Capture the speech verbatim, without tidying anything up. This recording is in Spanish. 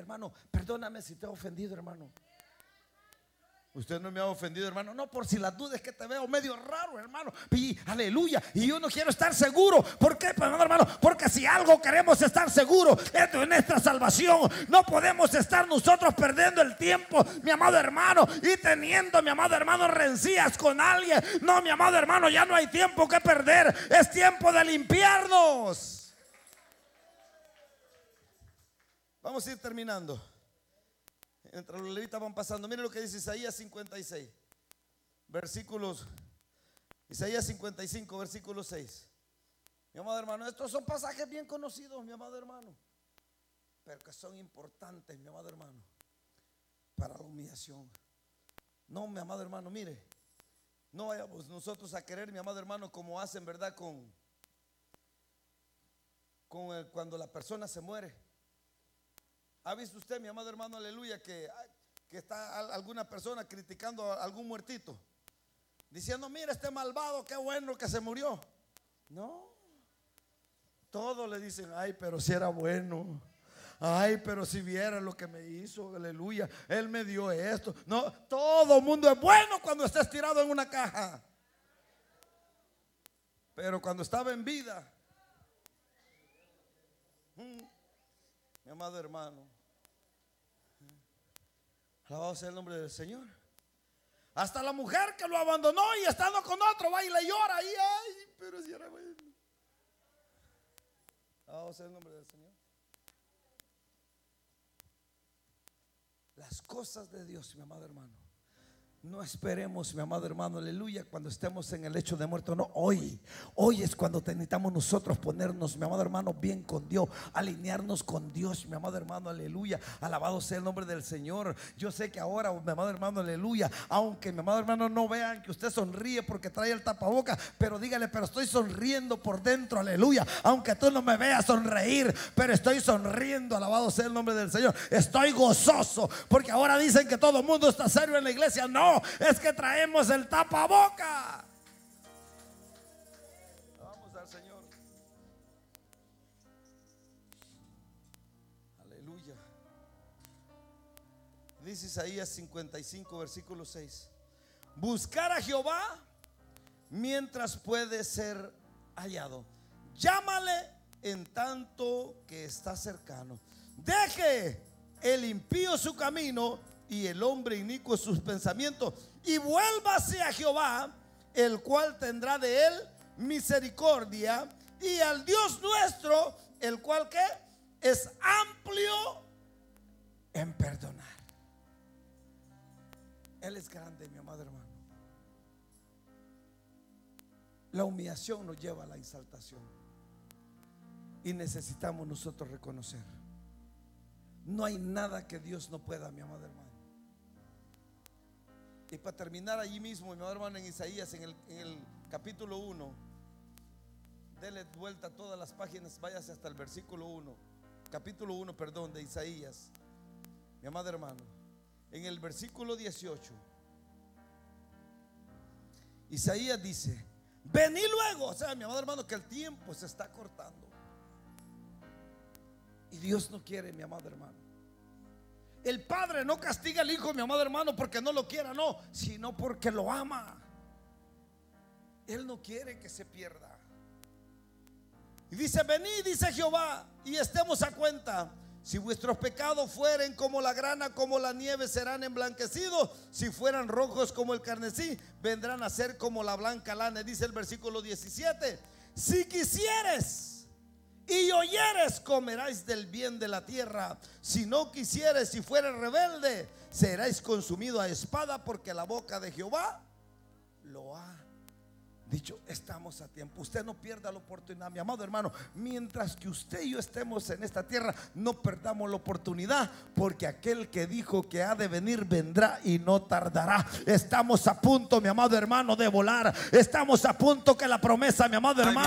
hermano, perdóname si te he ofendido, hermano. Usted no me ha ofendido, hermano. No, por si las dudas, que te veo medio raro, hermano. Y aleluya. Y yo no quiero estar seguro. ¿Por qué, hermano? Porque si algo queremos estar seguros, esto es nuestra salvación. No podemos estar nosotros perdiendo el tiempo, mi amado hermano, y teniendo, mi amado hermano, rencillas con alguien. No, mi amado hermano, ya no hay tiempo que perder. Es tiempo de limpiarnos. Vamos a ir terminando. Mientras los levitas van pasando, miren lo que dice Isaías cincuenta y seis, versículos, Isaías cincuenta y cinco, versículo seis. Mi amado hermano, estos son pasajes bien conocidos, mi amado hermano, pero que son importantes, mi amado hermano, para la humillación. No, mi amado hermano, mire, no vayamos nosotros a querer, mi amado hermano, como hacen, ¿verdad? Con, con el, cuando la persona se muere. ¿Ha visto usted, mi amado hermano, aleluya, que, que está alguna persona criticando a algún muertito, diciendo, mira este malvado, qué bueno que se murió? No, todos le dicen, ay, pero si era bueno. Ay, pero si viera lo que me hizo, aleluya, él me dio esto. No, todo el mundo es bueno cuando está estirado en una caja, pero cuando estaba en vida, hmm, mi amado hermano, alabado sea el nombre del Señor. Hasta la mujer que lo abandonó y estando con otro va y le llora. Y ay, pero si era bueno. Alabado sea el nombre del Señor. Las cosas de Dios, mi amado hermano, no esperemos, mi amado hermano, aleluya, cuando estemos en el lecho de muerto. No, hoy, hoy es cuando necesitamos nosotros ponernos, mi amado hermano, bien con Dios, alinearnos con Dios, mi amado hermano, aleluya. Alabado sea el nombre del Señor. Yo sé que ahora, mi amado hermano, aleluya, aunque mi amado hermano no vean que usted sonríe porque trae el tapaboca, pero dígale, pero estoy sonriendo por dentro, aleluya. Aunque tú no me veas sonreír, pero estoy sonriendo, alabado sea el nombre del Señor. Estoy gozoso porque ahora dicen que todo el mundo está serio en la iglesia. No, es que traemos el tapaboca. Vamos al Señor. Aleluya. Dice Isaías cincuenta y cinco, versículo seis: buscar a Jehová mientras puede ser hallado, llámale en tanto que está cercano. Deje el impío su camino y el hombre inicuo sus pensamientos, y vuélvase a Jehová, el cual tendrá de él misericordia, y al Dios nuestro, el cual que es amplio en perdonar. Él es grande, mi amado hermano. La humillación nos lleva a la exaltación, y necesitamos nosotros reconocer: no hay nada que Dios no pueda, mi amado hermano. Y para terminar allí mismo, mi amado hermano, en Isaías, en el, en el capítulo uno, dele vuelta a todas las páginas, váyase hasta el versículo uno, capítulo uno, perdón, de Isaías, mi amado hermano. En el versículo dieciocho, Isaías dice: vení luego. O sea, mi amado hermano, que el tiempo se está cortando, y Dios no quiere, mi amado hermano. El Padre no castiga al Hijo, mi amado hermano, porque no lo quiera, no, sino porque lo ama. Él no quiere que se pierda. Y dice: venid, dice Jehová, y estemos a cuenta. Si vuestros pecados fueren como la grana, como la nieve, serán emblanquecidos. Si fueran rojos como el carmesí, vendrán a ser como la blanca lana. Dice el versículo diecisiete: si quisieres y oyeres, comeráis del bien de la tierra. Si no quisieres, si fueres rebelde, seréis consumido a espada, porque la boca de Jehová lo ha dicho. Estamos a tiempo. Usted no pierda la oportunidad, mi amado hermano. Mientras que usted y yo estemos en esta tierra, no perdamos la oportunidad, porque aquel que dijo que ha de venir, vendrá y no tardará. Estamos a punto, mi amado hermano, de volar. Estamos a punto que la promesa, mi amado hermano,